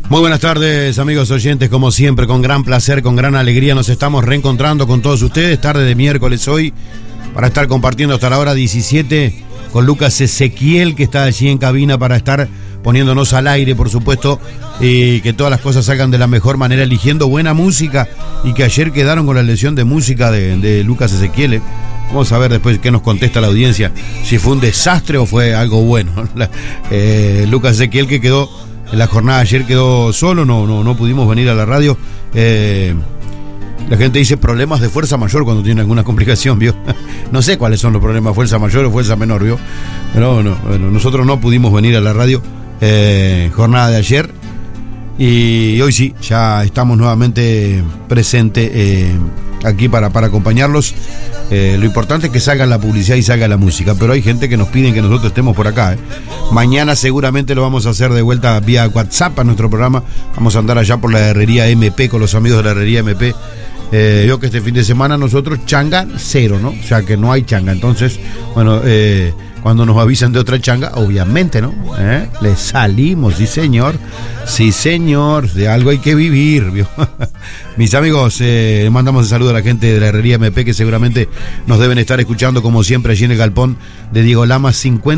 Muy buenas tardes, amigos oyentes, como siempre, con gran placer, con gran alegría nos estamos reencontrando con todos ustedes, tarde de miércoles hoy, para estar compartiendo hasta la hora 17 con Lucas Ezequiel, que está allí en cabina para estar poniéndonos al aire, por supuesto, y que todas las cosas salgan de la mejor manera, eligiendo buena música, y que ayer quedaron con la elección de música de Lucas Ezequiel. Vamos a ver después qué nos contesta la audiencia, si fue un desastre o fue algo bueno. Lucas Ezequiel, que quedó en la jornada ayer, quedó solo, no pudimos venir a la radio. La gente dice problemas de fuerza mayor cuando tiene alguna complicación, ¿vio? No sé cuáles son los problemas, fuerza mayor o fuerza menor, ¿vio? Pero bueno, nosotros no pudimos venir a la radio jornada de ayer, y hoy sí, ya estamos nuevamente presentes aquí para acompañarlos. Lo importante es que salga la publicidad y salga la música, pero hay gente que nos piden que nosotros estemos por acá. Mañana seguramente lo vamos a hacer de vuelta vía WhatsApp a nuestro programa. Vamos a andar allá por la herrería MP con los amigos de la herrería MP. Yo que este fin de semana nosotros changa cero, ¿no? O sea que no hay changa. Entonces, bueno, cuando nos avisan de otra changa, obviamente, ¿no? Le salimos, sí señor, de algo hay que vivir, ¿vio? Mis amigos, mandamos un saludo a la gente de la herrería MP, que seguramente nos deben estar escuchando como siempre allí en el galpón de Diego Lama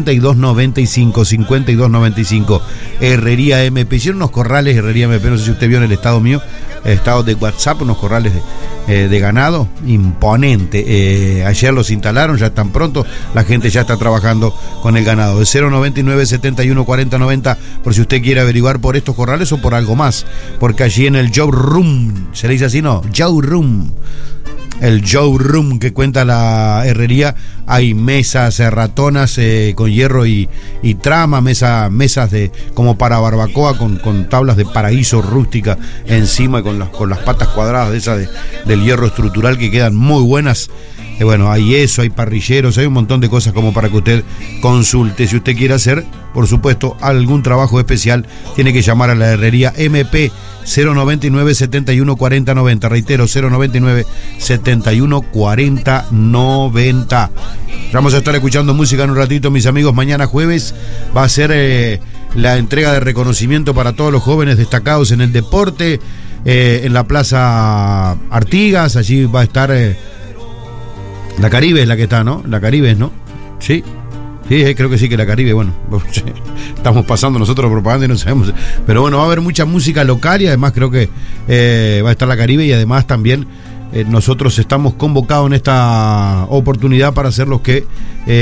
5295, herrería MP. Hicieron unos corrales, herrería MP, no sé si usted vio en el estado mío, estado de WhatsApp, unos corrales de ganado imponente. Ayer los instalaron, ya están pronto, la gente ya está trabajando con el ganado. De 099 71 40 90, por si usted quiere averiguar por estos corrales o por algo más, porque allí en el showroom, se le dice así, ¿no? Showroom. El showroom que cuenta la herrería, hay mesas ratonas con hierro y trama, mesas de como para barbacoa con tablas de paraíso rústica encima, y con las patas cuadradas de esas del hierro estructural que quedan muy buenas. Bueno, hay eso, hay parrilleros, hay un montón de cosas como para que usted consulte. Si usted quiere hacer, por supuesto, algún trabajo especial, tiene que llamar a la herrería MP 099 71 40 90. Reitero, 099 71 40 90. Vamos a estar escuchando música en un ratito, mis amigos. Mañana jueves va a ser la entrega de reconocimiento para todos los jóvenes destacados en el deporte, en la Plaza Artigas. Allí va a estar la Caribe, es la que está, ¿no? La Caribe, ¿no? Sí, creo que sí, que la Caribe. Bueno, estamos pasando nosotros propaganda y no sabemos, pero bueno, va a haber mucha música local, y además creo que va a estar la Caribe, y además también nosotros estamos convocados en esta oportunidad para ser los que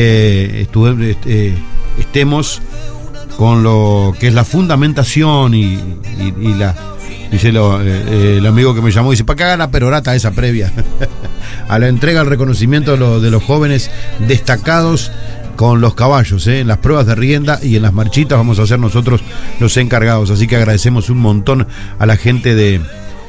estemos con lo que es la fundamentación y la... Dice el amigo que me llamó, dice, ¿para qué haga la perorata esa previa? A la entrega, al reconocimiento de los jóvenes destacados con los caballos, en las pruebas de rienda y en las marchitas vamos a ser nosotros los encargados. Así que agradecemos un montón a la gente de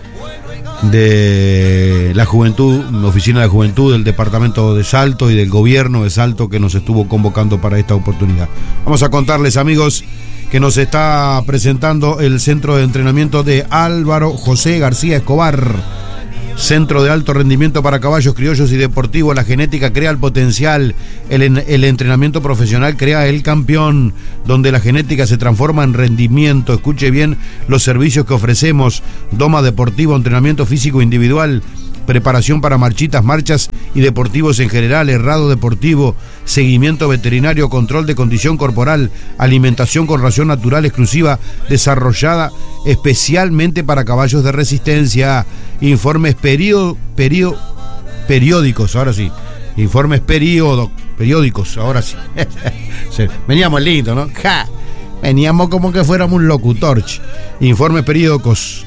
la juventud, oficina de juventud del departamento de Salto y del gobierno de Salto, que nos estuvo convocando para esta oportunidad. Vamos a contarles, amigos, que nos está presentando el centro de entrenamiento de Álvaro José García Escobar. Centro de alto rendimiento para caballos criollos y deportivos. La genética crea el potencial, el entrenamiento profesional crea el campeón, donde la genética se transforma en rendimiento. Escuche bien los servicios que ofrecemos: doma deportivo, entrenamiento físico individual, preparación para marchitas, marchas y deportivos en general, herrado deportivo, seguimiento veterinario, control de condición corporal, alimentación con ración natural exclusiva desarrollada especialmente para caballos de resistencia, informes periódicos, ahora sí, informes periódicos, ahora sí. Veníamos lindo, ¿no? ¡Ja! Veníamos como que fuéramos un locutor. Informes periódicos.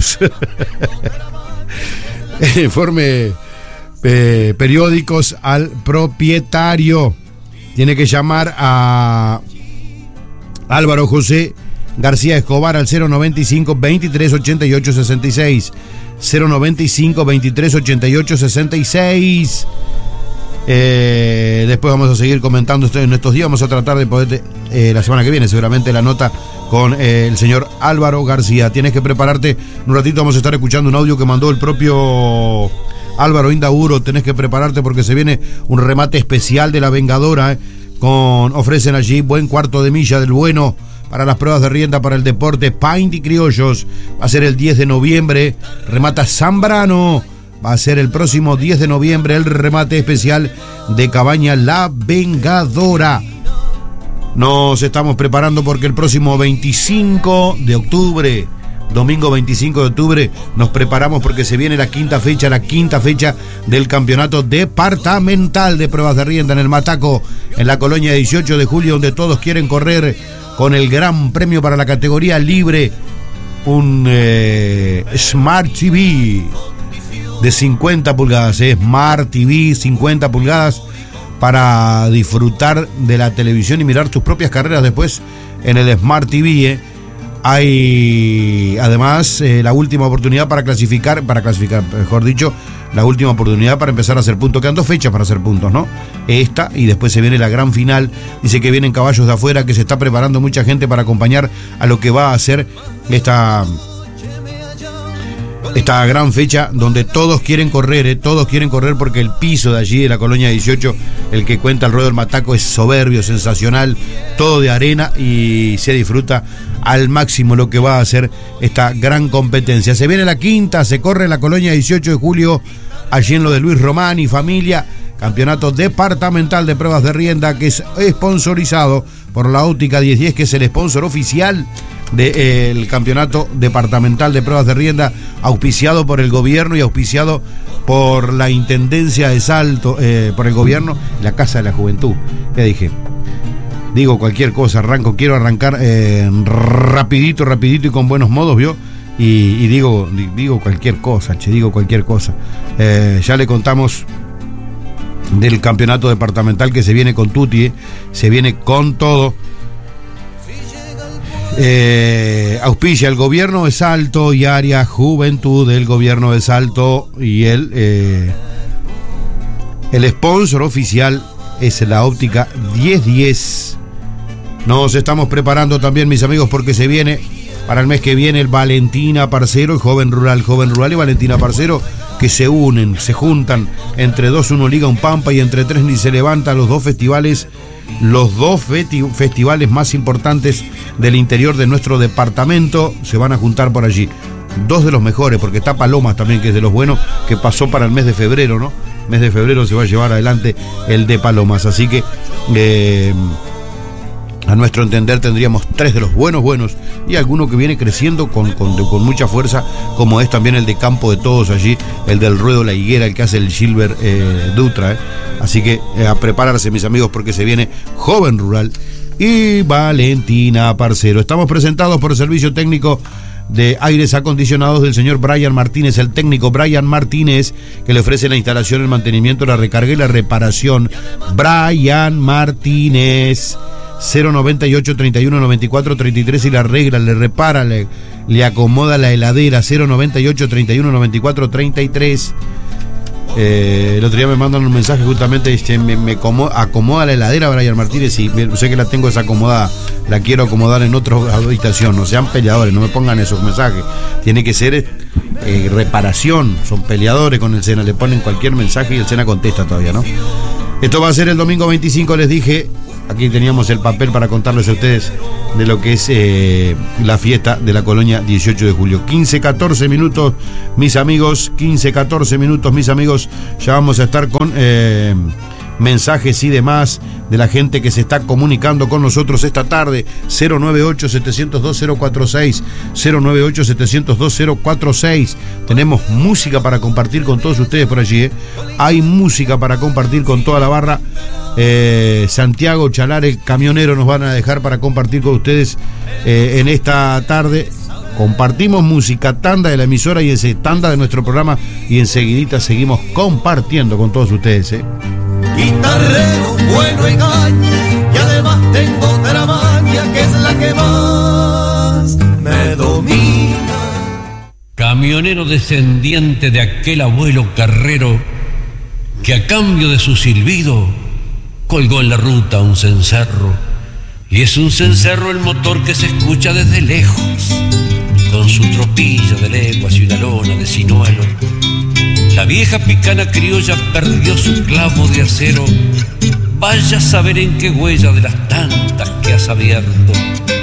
Informe periódicos al propietario. Tiene que llamar a Álvaro José García Escobar al 095 23 88 66. 095 23 88 66. Después vamos a seguir comentando esto en estos días. Vamos a tratar de poder la semana que viene seguramente la nota con el señor Álvaro García. Tienes que prepararte. Un ratito vamos a estar escuchando un audio que mandó el propio Álvaro Indauro. Tenés que prepararte porque se viene un remate especial de la Vengadora. Ofrecen allí buen cuarto de milla del bueno para las pruebas de rienda para el deporte Paint y Criollos. Va a ser el 10 de noviembre, remata Zambrano. Va a ser el próximo 10 de noviembre el remate especial de Cabaña La Vengadora. Nos estamos preparando porque el próximo 25 de octubre, domingo 25 de octubre, nos preparamos porque se viene la quinta fecha del campeonato departamental de pruebas de rienda en el Mataco, en la colonia 18 de julio, donde todos quieren correr con el gran premio para la categoría libre, un Smart TV de 50 pulgadas, Smart TV 50 pulgadas, para disfrutar de la televisión y mirar tus propias carreras después en el Smart TV. Hay además la última oportunidad para clasificar, mejor dicho, la última oportunidad para empezar a hacer puntos. Quedan 2 fechas para hacer puntos, ¿no? Esta y después se viene la gran final. Dice que vienen caballos de afuera, que se está preparando mucha gente para acompañar a lo que va a ser esta gran fecha donde todos quieren correr, porque el piso de allí de la colonia 18, el que cuenta el ruedo del Mataco, es soberbio, sensacional, todo de arena y se disfruta al máximo lo que va a ser esta gran competencia. Se viene la quinta, se corre en la colonia 18 de julio, allí en lo de Luis Román y familia, campeonato departamental de pruebas de rienda, que es sponsorizado por la Óptica 1010, que es el sponsor oficial del campeonato departamental de pruebas de rienda, auspiciado por el gobierno y auspiciado por la Intendencia de Salto, por el gobierno, la Casa de la Juventud. ¿Qué dije? Digo cualquier cosa, quiero arrancar rapidito y con buenos modos, ¿vio? Y digo cualquier cosa, digo cualquier cosa. Ya le contamos del campeonato departamental que se viene con tutti, se viene con todo. Auspicia el gobierno de Salto y área juventud del gobierno de Salto, y el sponsor oficial es la Óptica 1010. Nos estamos preparando también, mis amigos, porque se viene para el mes que viene el Valentina Parcero y Joven Rural y Valentina Parcero, que se unen, se juntan, entre dos uno liga un pampa y entre tres ni se levanta. Los dos festivales más importantes del interior de nuestro departamento se van a juntar por allí. 2 de los mejores, porque está Palomas también, que es de los buenos, que pasó para el mes de febrero, ¿no? Mes de febrero se va a llevar adelante el de Palomas, así que a nuestro entender tendríamos 3 de los buenos y alguno que viene creciendo con mucha fuerza, como es también el de Campo de Todos allí, el del Ruedo La Higuera, el que hace el Silver Dutra. Así que a prepararse, mis amigos, porque se viene Joven Rural y Valentina Parcero. Estamos presentados por el servicio técnico de aires acondicionados del señor Brian Martínez, el técnico Brian Martínez, que le ofrece la instalación, el mantenimiento, la recarga y la reparación. Brian Martínez, 098 31 94 33, y la arregla, le repara, le acomoda la heladera. 098 31 94 33. El otro día me mandan un mensaje justamente, me acomoda la heladera Brian Martínez, y sé que la tengo desacomodada, la quiero acomodar en otra habitación. No sean peleadores, no me pongan esos mensajes, tiene que ser reparación. Son peleadores con el SENA, le ponen cualquier mensaje y el SENA contesta todavía, ¿no? Esto va a ser el domingo 25, les dije. Aquí teníamos el papel para contarles a ustedes de lo que es la fiesta de la colonia 18 de julio. 15-14 minutos, mis amigos. 15-14 minutos, mis amigos. Ya vamos a estar con mensajes y demás de la gente que se está comunicando con nosotros esta tarde. 098-702-046. 098-702-046. Tenemos música para compartir con todos ustedes por allí. Hay música para compartir con toda la barra. Santiago Chalare, camionero, nos van a dejar para compartir con ustedes en esta tarde. Compartimos música, tanda de la emisora y ese tanda de nuestro programa, y enseguidita seguimos compartiendo con todos ustedes. Guitarrero bueno y gallo, y además tengo otra maña que es la que más me domina. Camionero descendiente de aquel abuelo carrero que a cambio de su silbido colgó en la ruta un cencerro, y es un cencerro el motor que se escucha desde lejos, con su tropilla de leguas y una lona de cinuelo. La vieja picana criolla perdió su clavo de acero, vaya a saber en qué huella de las tantas que has abierto